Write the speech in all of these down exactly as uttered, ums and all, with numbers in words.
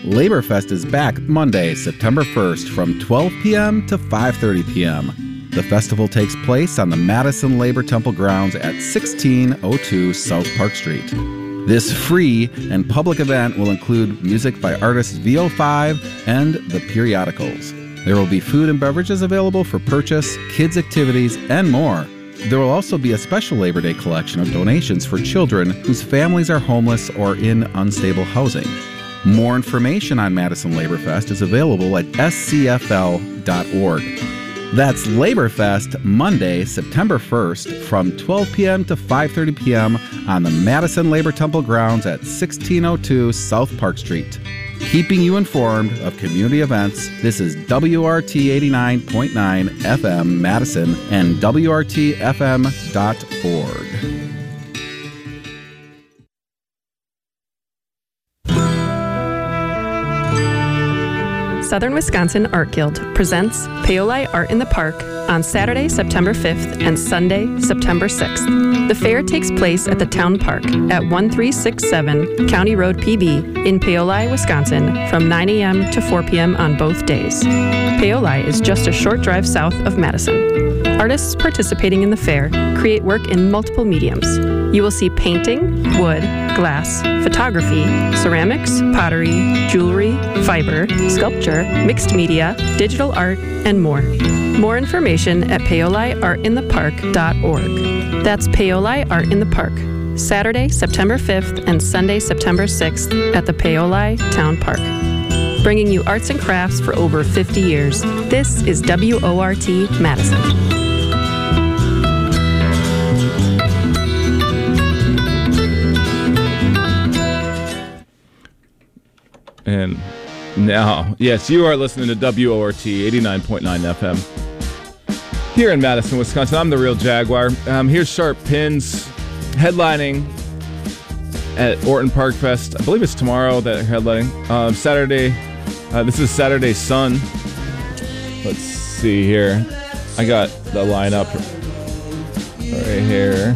LaborFest is back Monday, September first from twelve p.m. to five thirty p.m. The festival takes place on the Madison Labor Temple grounds at sixteen oh two South Park Street. This free and public event will include music by artists V O five and The Periodicals. There will be food and beverages available for purchase, kids' activities, and more. There will also be a special Labor Day collection of donations for children whose families are homeless or in unstable housing. More information on Madison LaborFest is available at s c f l dot org. That's LaborFest, Monday, September first, from twelve p.m. to five thirty p.m. on the Madison Labor Temple grounds at sixteen oh two South Park Street. Keeping you informed of community events, this is W R T eighty-nine point nine F M Madison and W R T F M dot org. Southern Wisconsin Art Guild presents Paoli Art in the Park on Saturday, September fifth and Sunday, September sixth. The fair takes place at the Town Park at one three six seven County Road P B in Paoli, Wisconsin from nine a.m. to four p.m. on both days. Paoli is just a short drive south of Madison. Artists participating in the fair create work in multiple mediums. You will see painting, wood, glass, photography, ceramics, pottery, jewelry, fiber, sculpture, mixed media, digital art, and more. More information at paoli art in the park dot org. That's Paoli Art in the Park, Saturday, September fifth and Sunday, September sixth at the Paoli Town Park. Bringing you arts and crafts for over fifty years. This is W O R T Madison. And now, yes, you are listening to W O R T eighty-nine point nine F M here in Madison, Wisconsin. I'm the Real Jaguar. Um, here's Sharp Pins headlining at Orton Park Fest. I believe it's tomorrow that they're headlining. Um, Saturday, uh, this is Saturday Sun. Let's see here. I got the lineup right here.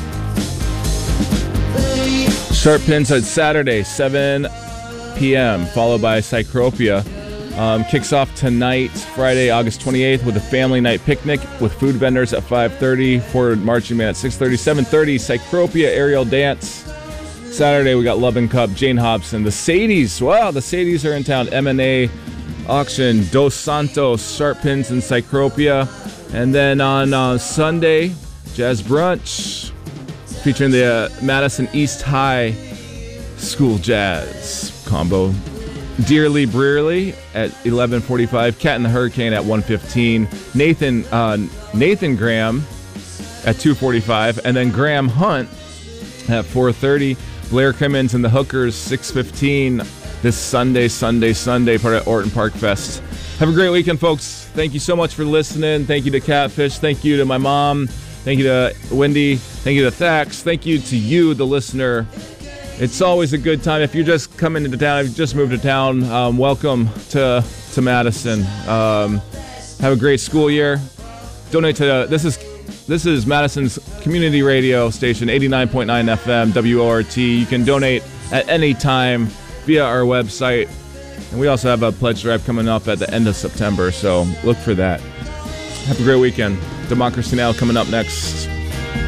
Sharp Pins at Saturday, seven p.m., followed by Cycropia. Um, kicks off tonight, Friday, August twenty-eighth, with a family night picnic with food vendors at five thirty, Forward Marching Band at six thirty, seven thirty, Cycropia aerial dance. Saturday, we got Love and Cup, Jane Hobson, the Sadies. Wow, the Sadies are in town. M and A auction, Dos Santos, Sharp Pins, and Cycropia. And then on uh, Sunday, Jazz Brunch, featuring the uh, Madison East High School Jazz combo. Dearly Brearley at eleven forty-five, Cat and the Hurricane at one fifteen, Nathan uh, Nathan Graham at two forty-five, and then Graham Hunt at four thirty. Blair Crimmins and the Hookers six fifteen this Sunday, Sunday, Sunday, part of Orton Park Fest. Have a great weekend, folks. Thank you so much for listening. Thank you to Catfish. Thank you to my mom. Thank you to Wendy. Thank you to Thax. Thank you to you, the listener. It's always a good time. If you're just coming into town, if you just moved to town, um, welcome to to Madison. Um, have a great school year. Donate to uh, this is this is Madison's community radio station, eighty-nine point nine F M, W O R T. You can donate at any time via our website, and we also have a pledge drive coming up at the end of September. So look for that. Have a great weekend. Democracy Now! Coming up next.